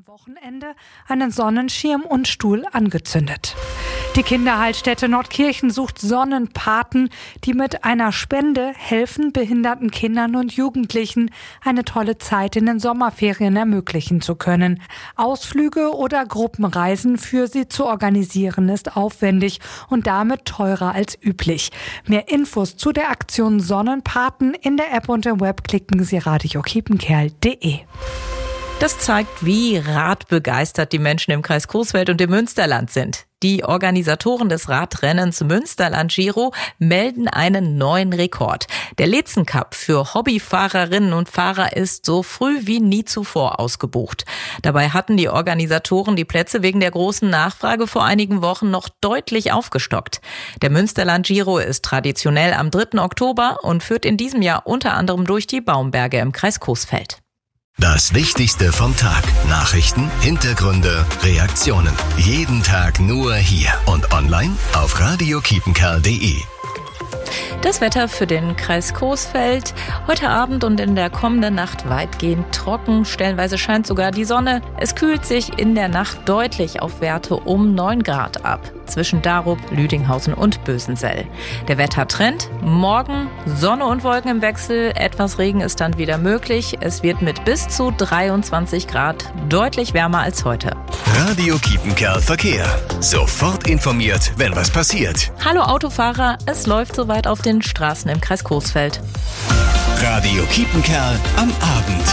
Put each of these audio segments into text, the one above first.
am Wochenende einen Sonnenschirm und Stuhl angezündet. Die Kinderheilstätte Nordkirchen sucht Sonnenpaten, die mit einer Spende helfen, behinderten Kindern und Jugendlichen eine tolle Zeit in den Sommerferien ermöglichen zu können. Ausflüge oder Gruppenreisen für sie zu organisieren ist aufwendig und damit teurer als üblich. Mehr Infos zu der Aktion Sonnenpaten in der App und im Web klicken Sie radiokiepenkerl.de. Das zeigt, wie radbegeistert die Menschen im Kreis Coesfeld und im Münsterland sind. Die Organisatoren des Radrennens Münsterland Giro melden einen neuen Rekord. Der Letzen Cup für Hobbyfahrerinnen und Fahrer ist so früh wie nie zuvor ausgebucht. Dabei hatten die Organisatoren die Plätze wegen der großen Nachfrage vor einigen Wochen noch deutlich aufgestockt. Der Münsterland Giro ist traditionell am 3. Oktober und führt in diesem Jahr unter anderem durch die Baumberge im Kreis Coesfeld. Das Wichtigste vom Tag. Nachrichten, Hintergründe, Reaktionen. Jeden Tag nur hier und online auf radiokiepenkerl.de. Das Wetter für den Kreis Coesfeld. Heute Abend und in der kommenden Nacht weitgehend trocken. Stellenweise scheint sogar die Sonne. Es kühlt sich in der Nacht deutlich auf Werte um 9 Grad ab. Zwischen Darup, Lüdinghausen und Bösensell. Der Wettertrend: morgen Sonne und Wolken im Wechsel. Etwas Regen ist dann wieder möglich. Es wird mit bis zu 23 Grad deutlich wärmer als heute. Radio Kiepenkerl Verkehr. Sofort informiert, wenn was passiert. Hallo Autofahrer, es läuft soweit auf den Straßen im Kreis Coesfeld. Radio Kiepenkerl am Abend.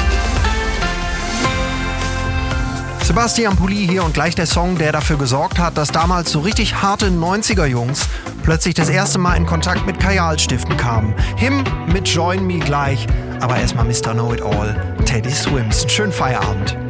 Sebastian Pulli hier und gleich der Song, der dafür gesorgt hat, dass damals so richtig harte 90er-Jungs plötzlich das erste Mal in Kontakt mit Kajalstiften kamen. Him mit Join Me gleich, aber erstmal Mr. Know-It-All, Teddy Swims. Schönen Feierabend.